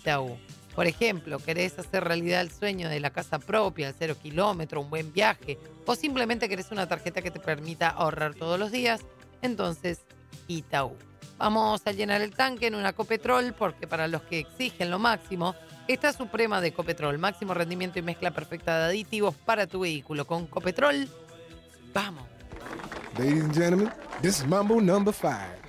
Itaú. Por ejemplo, querés hacer realidad el sueño de la casa propia, el 0 kilómetro, un buen viaje, o simplemente querés una tarjeta que te permita ahorrar todos los días, entonces Itaú. Vamos a llenar el tanque en una Copetrol porque para los que exigen lo máximo, esta Suprema de Copetrol, máximo rendimiento y mezcla perfecta de aditivos para tu vehículo. Con Copetrol, vamos. Ladies and gentlemen, this is Mambo number 5.